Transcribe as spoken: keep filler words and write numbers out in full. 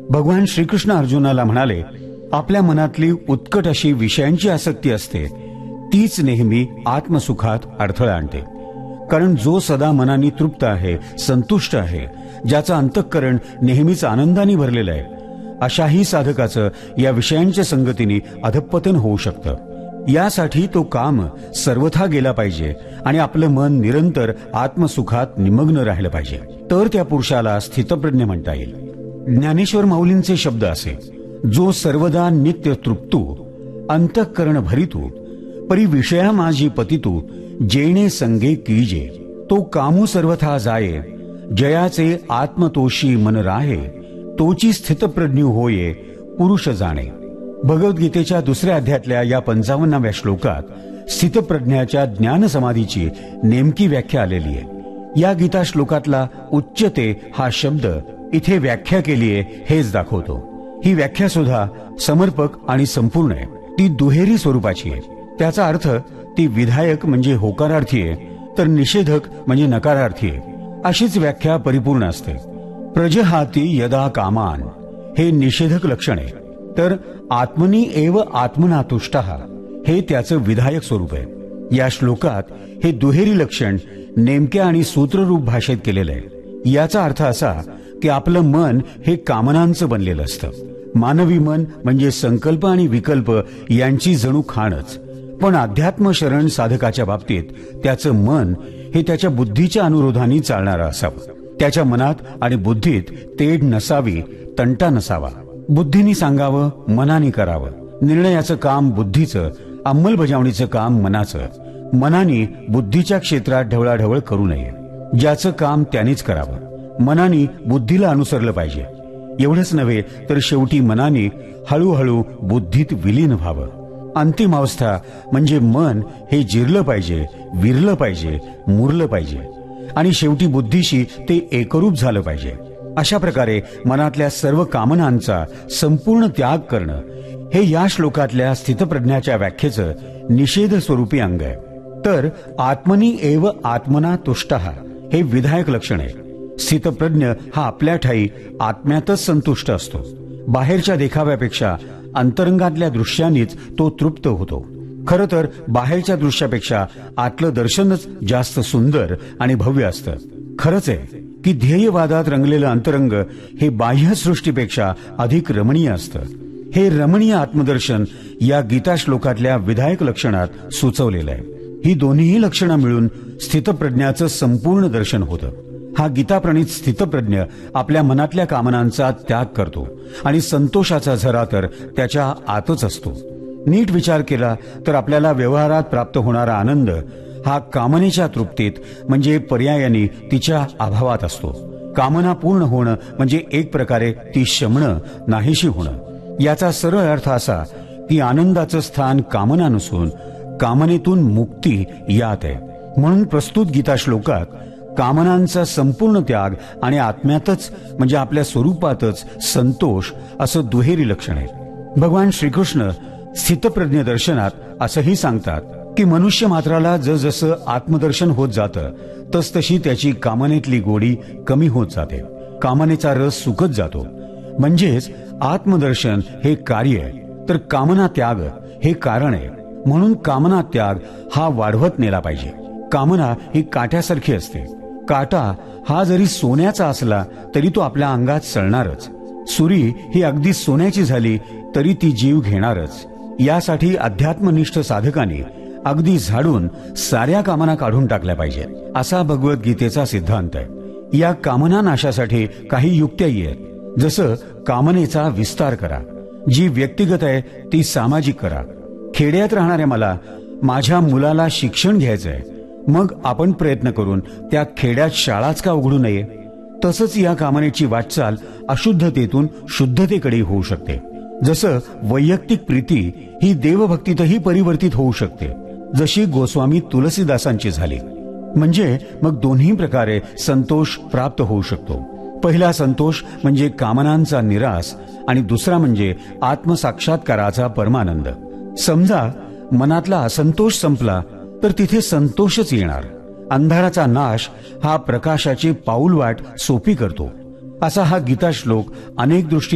भगवान श्रीकृष्ण अर्जुनाला म्हणाले, आपल्या मनातली उत्कट अशी विषयांची आसक्ती असते तीच नेहमी आत्मसुखात अडथळा आणते. कारण जो सदा मनाने तृप्त आहे, संतुष्ट आहे, ज्याचं अंतःकरण नेहमीच आनंदाने भरलेलं आहे, अशाही साधकाचं या विषयांच्या संगतीने अधःपतन होऊ शकतं. यासाठी तो काम सर्वथा गेला पाहिजे आणि आपलं मन निरंतर आत्मसुखात निमग्न राहिलं पाहिजे. तर त्या पुरुषाला स्थितप्रज्ञ म्हणता येईल. ज्ञानेश्वर माऊलींचे शब्द असे, जो सर्वदा नित्य तृप्तू अंतःकरण भरितू परी विषया माझी पतितू जेणे संगे कीजे, तो कामू सर्वथा जाये जयाचे आत्मतोषी मन राहे, तोची स्थितप्रज्ञू होये पुरुष जाणे. भगवद्गीतेच्या दुसऱ्या अध्यायातल्या या पंचावन्नाव्या श्लोकात स्थितप्रज्ञाच्या ज्ञान समाधीची नेमकी व्याख्या आलेली आहे. या गीता श्लोकातला उच्चते हा शब्द इथे व्याख्या केली आहे हेच दाखवतो. ही व्याख्या सुद्धा समर्पक आणि संपूर्ण आहे. ती दुहेरी स्वरूपाची आहे. त्याचा अर्थ ती विधायक म्हणजे होकारार्थी आहे, तर निषेधक म्हणजे नकारार्थी आहे. अशीच व्याख्या परिपूर्ण असते. प्रजहाती यदा कामान हे निषेधक लक्षण आहे, तर आत्मनी एव आत्मना तुष्टः हे त्याचं विधायक स्वरूप आहे. या श्लोकात हे दुहेरी लक्षण नेमक्या आणि सूत्ररूप भाषेत केलेलं आहे. याचा अर्थ असा की आपलं मन हे कामनांचं बनलेलं असतं. मानवी मन म्हणजे संकल्प आणि विकल्प यांची जणू खाणच. पण अध्यात्म शरण साधकाच्या बाबतीत त्याचं मन हे त्याच्या बुद्धीच्या अनुरोधाने चालणारं असावं. त्याच्या मनात आणि बुद्धीत तेढ नसावी, तंटा नसावा. बुद्धीनी सांगावं, मनाने करावं. निर्णयाचं काम बुद्धीचं, अंमलबजावणीचं काम मनाचं. मनाने बुद्धीच्या क्षेत्रात ढवळाढवळ करू नये. ज्याचं काम त्यानेच करावं. मनाने बुद्धीला अनुसरलं पाहिजे. एवढंच नव्हे तर शेवटी मनाने हळूहळू बुद्धीत विलीन व्हावं. अंतिम अवस्था म्हणजे मन हे जिरलं पाहिजे, विरलं पाहिजे, मुरलं पाहिजे आणि शेवटी बुद्धीशी ते एकरूप झालं पाहिजे. अशा प्रकारे मनातल्या सर्व कामनांचा संपूर्ण त्याग करणं हे या श्लोकातल्या स्थितप्रज्ञाच्या व्याख्येचं निषेध स्वरूपी अंग आहे. तर आत्मनी एव आत्मना तुष्टः हे विधायक लक्षण आहे. स्थितप्रज्ञ हा आपल्या ठाई आत्म्यातच संतुष्ट असतो. बाहेरच्या देखाव्यापेक्षा अंतरंगातल्या दृश्यांनीच तो तृप्त होतो. खरं तर बाहेरच्या दृश्यापेक्षा आतलं दर्शनच जास्त सुंदर आणि भव्य असतं. खरंच आहे की ध्येयवादात रंगलेलं अंतरंग हे बाह्यसृष्टीपेक्षा अधिक रमणीय असतं. हे रमणीय आत्मदर्शन या गीता श्लोकातल्या विधायक लक्षणात सुचवलेलं आहे. ही दोन्हीही लक्षणं मिळून स्थितप्रज्ञाचं संपूर्ण दर्शन होतं. हा गीताप्रणित स्थितप्रज्ञ आपल्या मनातल्या कामनांचा त्याग करतो आणि संतोषाचा झरा तर त्याच्या आतच असतो. नीट विचार केला तर आपल्याला व्यवहारात प्राप्त होणारा आनंद हा कामनेच्या तृप्तीत म्हणजे पर्यायाने तिच्या अभावात असतो. कामना पूर्ण होणं म्हणजे एक प्रकारे ती शमणं, नाहीशी होणं. याचा सरळ अर्थ असा की आनंदाचं स्थान कामना नसून कामनेतून मुक्ती यात आहे. म्हणून प्रस्तुत गीता श्लोकात कामनांचा संपूर्ण त्याग आणि आत्म्यातच म्हणजे आपल्या स्वरूपातच संतोष असं दुहेरी लक्षण आहे. भगवान श्रीकृष्ण स्थितप्रज्ञ दर्शनात असंही सांगतात की मनुष्य मात्राला जसजसं आत्मदर्शन होत जातं तसतशी त्याची कामनेतली गोडी कमी होत जाते. कामनेचा रस सुकत जातो. म्हणजेच आत्मदर्शन हे कार्य आहे, तर कामना त्याग हे कारण आहे. म्हणून कामना त्याग हा वाढवत नेला पाहिजे. कामना ही काट्यासारखी असते. काटा हा जरी सोन्याचा असला तरी तो आपल्या अंगात सळणारच. सुरी ही अगदी सोन्याची झाली तरी ती जीव घेणारच. यासाठी अध्यात्मनिष्ठ साधकाने अगदी झाडून साऱ्या कामना काढून टाकल्या पाहिजेत, असा भगवद्गीतेचा सिद्धांत आहे. या कामना नाशासाठी काही युक्त्याही आहेत. जसं कामनेचा विस्तार करा. जी व्यक्तिगत आहे ती सामाजिक करा. खेड्यात राहणाऱ्या मला माझ्या मुलाला शिक्षण घ्यायचंय, मग आपण प्रयत्न करून त्या खेड्यात शाळाच का उघडू नये. तसंच या कामनेची वाटचाल अशुद्धतेतून शुद्धतेकडे होऊ शकते. जसं वैयक्तिक प्रीती ही देवभक्तीतही परिवर्तित होऊ शकते, जशी गोस्वामी तुलसीदासांची झाली. म्हणजे मग दोन्ही प्रकारे संतोष प्राप्त होऊ शकतो. पहिला संतोष म्हणजे कामनांचा निराश आणि दुसरा म्हणजे आत्मसाक्षात्काराचा परमानंद. समजा मनातला असंतोष संपला तर तिथे संतोषच येणार. अंधाराचा नाश हा प्रकाशाची पाऊलवाट सोपी करतो. असा हा गीता श्लोक अनेक दृष्टी